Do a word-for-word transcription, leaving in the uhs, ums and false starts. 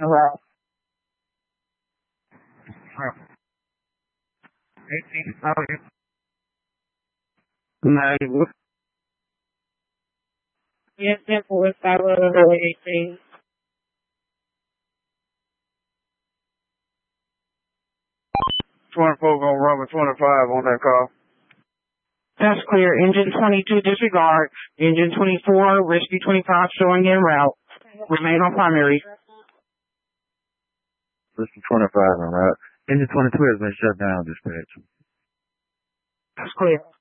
Hello. eighteen, how are you? No. Yes, simple with five eighteen. twenty-four gonna run with twenty-five on that call. That's clear. Engine twenty-two disregard. Engine twenty-four, Rescue twenty-five showing en route. Remain on primary. Rescue twenty-five en route. Engine twenty-two has been shut down, dispatch. That's clear.